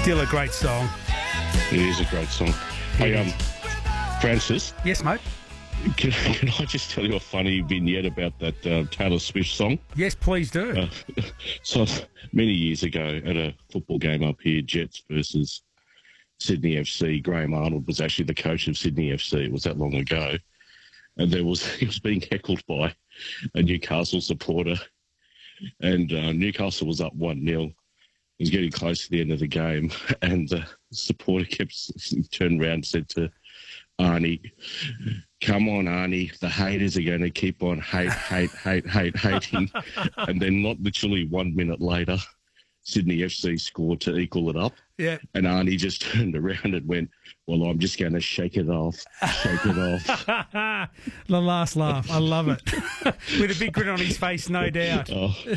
Still a great song. It is a great song. Hey, Francis, Yes, mate. can I just tell you a funny vignette about that Taylor Swift song? Yes, please do. So many years ago at a football game up here, Jets versus Sydney FC, Graham Arnold was actually the coach of Sydney FC. It was that long ago. And he was being heckled by a Newcastle supporter. And Newcastle was up 1-0. It was getting close to the end of the game. And the supporter turned around and said to Arnie, "Come on, Arnie, the haters are going to keep on hating." And then not literally 1 minute later, Sydney FC scored to equal it up. Yeah. And Arnie just turned around and went, "Well, I'm just going to shake it off." The last laugh. I love it. With a big grin on his face, no doubt.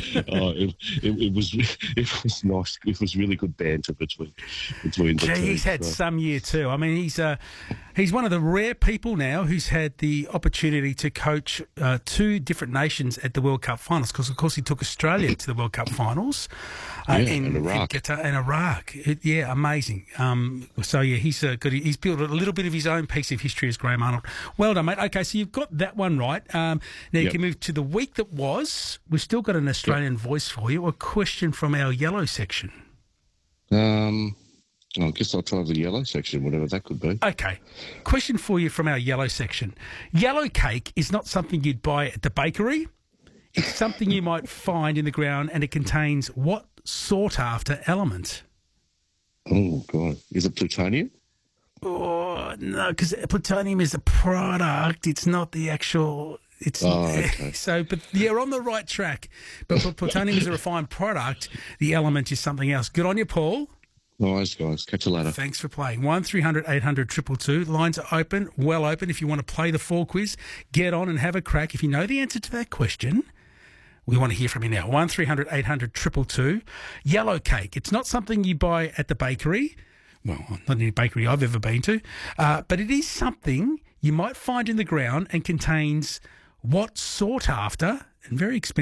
It was nice. It was really good banter between the two. He's had some year too. I mean, he's one of the rare people now who's had the opportunity to coach two different nations at the World Cup finals. Because of course he took Australia to the World Cup finals in Iraq. In Iraq. Yeah, amazing. So yeah, he's good. He's built a little bit of his own piece of history as Graham Arnold. Well done, mate. Okay, so you've got that one right. Now you can move to the week that was. We've still got an Australian voice for you. A question from our yellow section. I guess I'll try the yellow section, whatever that could be. Okay. Question for you from our yellow section. Yellow cake is not something you'd buy at the bakery. It's something you might find in the ground, and it contains what sought-after element? Oh, God. Is it plutonium? Oh, no, because plutonium is a product. It's not the actual... Okay. So, but you're on the right track. But plutonium is a refined product. The element is something else. Good on you, Paul. Nice, guys. Catch you later. Thanks for playing. 1300 800 222. Lines are open, well open. If you want to play the fall quiz, get on and have a crack. If you know the answer to that question, we want to hear from you now. 1300 800 222. Yellow cake. It's not something you buy at the bakery. Well, not any bakery I've ever been to. But it is something you might find in the ground and contains what sought after and very expensive